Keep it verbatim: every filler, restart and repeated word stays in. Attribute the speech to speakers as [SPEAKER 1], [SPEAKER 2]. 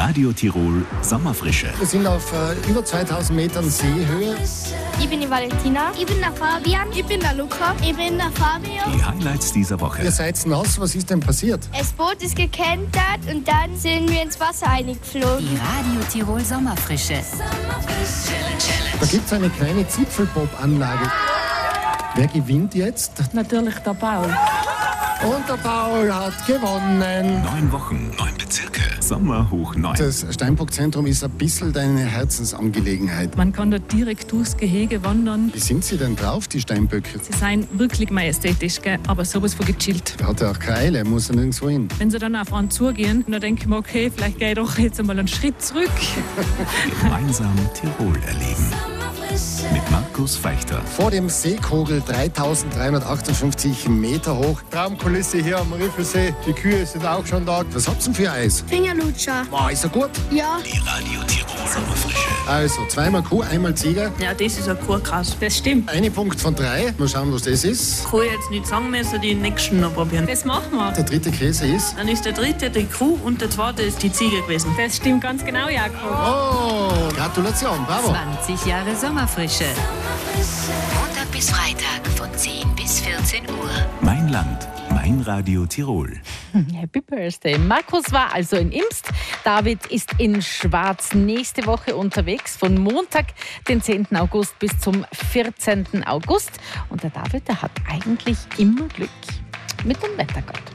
[SPEAKER 1] Radio Tirol Sommerfrische.
[SPEAKER 2] Wir sind auf äh, über zweitausend Metern Seehöhe.
[SPEAKER 3] Ich bin die Valentina.
[SPEAKER 4] Ich bin der Fabian.
[SPEAKER 3] Ich bin der Luca.
[SPEAKER 4] Ich bin der Fabio.
[SPEAKER 1] Die Highlights dieser Woche.
[SPEAKER 2] Ihr seid nass, was ist denn passiert?
[SPEAKER 3] Das Boot ist gekentert und dann sind wir ins Wasser eingeflogen.
[SPEAKER 5] Die Radio Tirol Sommerfrische.
[SPEAKER 2] Da gibt es eine kleine Zipfelbob-Anlage. Wer gewinnt jetzt?
[SPEAKER 6] Natürlich der Paul.
[SPEAKER 2] Und der Paul hat gewonnen.
[SPEAKER 1] Neun Wochen, neun Bezirke. Sommer hoch neun.
[SPEAKER 2] Das Steinbock-Zentrum ist ein bisschen deine Herzensangelegenheit.
[SPEAKER 6] Man kann dort direkt durchs Gehege wandern.
[SPEAKER 2] Wie sind sie denn drauf, die Steinböcke?
[SPEAKER 6] Sie sind wirklich majestätisch, gell? Aber sowas von gechillt.
[SPEAKER 2] Hat er auch keine Eile, muss er nirgendwo hin.
[SPEAKER 6] Wenn sie dann auf einen zugehen, dann denke ich mir, okay, vielleicht gehe ich doch jetzt einmal einen Schritt zurück.
[SPEAKER 1] Gemeinsam Tirol erleben. Mit Markus Feichter.
[SPEAKER 2] Vor dem Seekogel dreitausenddreihundertachtundfünfzig Meter hoch.
[SPEAKER 7] Traumkulisse hier am Riffelsee. Die Kühe sind auch schon da.
[SPEAKER 2] Was habt ihr denn für Eis?
[SPEAKER 4] Fingerlutscher.
[SPEAKER 2] Wow, ist er gut?
[SPEAKER 4] Ja.
[SPEAKER 1] Die Radio Tirol Sommerfrische.
[SPEAKER 2] Also, zweimal Kuh, einmal Ziege.
[SPEAKER 8] Ja, das ist ein Kurkrass. Das stimmt.
[SPEAKER 2] Ein Punkt von drei. Mal schauen, was das ist.
[SPEAKER 8] Kann ich jetzt nicht sagen, müssen die nächsten noch probieren.
[SPEAKER 6] Das machen wir.
[SPEAKER 2] Der dritte Käse ist.
[SPEAKER 8] Dann ist der dritte die Kuh und der zweite ist die Ziege gewesen.
[SPEAKER 6] Das stimmt ganz genau, Jakob.
[SPEAKER 2] Oh, Gratulation, bravo.
[SPEAKER 5] zwanzig Jahre Sommerfrische. Montag bis Freitag von zehn bis vierzehn Uhr.
[SPEAKER 1] Mein Land, mein Radio Tirol.
[SPEAKER 9] Happy Birthday. Markus war also in Imst. David ist in Schwarz nächste Woche unterwegs, von Montag, den zehnten August bis zum vierzehnten August. Und der David, der hat eigentlich immer Glück mit dem Wettergott.